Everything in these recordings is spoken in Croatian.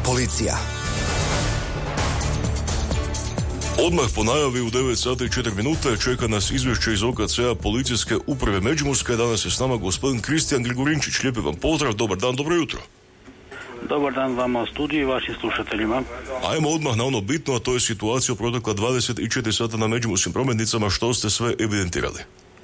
Policija. Odmah po najavi u 9 sati i 4 minute čeka nas izvješće iz OKC-a Policijske uprave Međimurske. Danas je s nama gospodin Kristijan Grigorinčić. Lijepi vam pozdrav, dobar dan, dobro jutro. Dobar dan vama u studiju i vašim slušateljima. Ajmo odmah na ono bitno, a to je situacija protekla 24 sata na međimurskim prometnicama. Što ste sve evidentirali?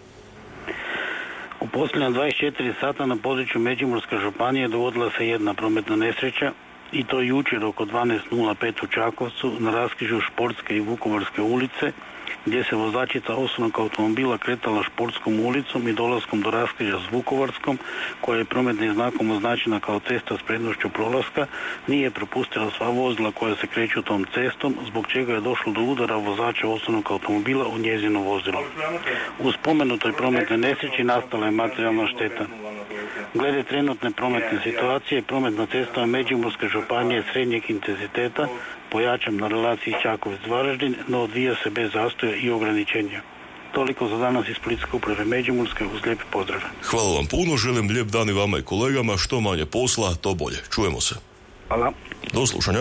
U posljednja 24 sata na području Međimurske županije dogodila se jedna prometna nesreća, i to jučer oko 12:05 u Čakovcu na raskrižju Športske i Vukovarske ulice, gdje se vozačica osobnog automobila kretala Športskom ulicom i dolaskom do raskrižja s Vukovarskom, koja je prometnim znakom označena kao cesta s prednošću prolaska, nije propustila sva vozila koja se kreću tom cestom, zbog čega je došlo do udara vozača osobnog automobila u njezino vozilo. U spomenutoj prometnoj nesreći nastala je materijalna šteta. Glede trenutne prometne situacije, prometna cesta Međimurske županije srednjeg intenziteta pojačan na relaciji Čakovec-Varaždin, no odvija se bez zastoja i ograničenja. Toliko za danas iz Policijske uprave Međimurske, uz lijepi pozdrav. Hvala vam puno, želim lijep dan i vama i kolegama, što manje posla, to bolje. Čujemo se. Hvala. Do slušanja.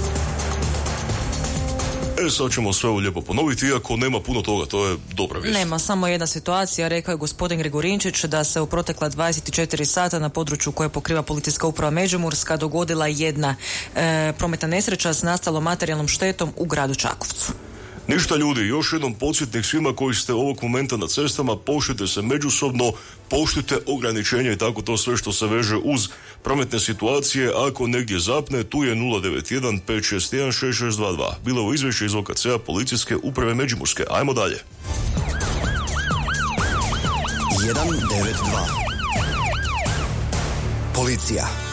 Sad ćemo sve lijepo ponoviti, iako nema puno toga, to je dobra vijest. Nema, samo jedna situacija, rekao je gospodin Grigorinčić da se u protekla 24 sata na području koje pokriva Policijska uprava Međimurska dogodila jedna prometna nesreća s nastalom materijalnom štetom u gradu Čakovcu. Ništa ljudi, još jednom podsjetnik svima koji ste ovog momenta na cestama, poštujte se međusobno, poštujte ograničenja i tako to sve što se veže uz prometne situacije. Ako negdje zapne, tu je 091 561 6622. Bilo u izvješće iz OKC-a Policijske uprave Međimurske. Ajmo dalje. 192. Policija.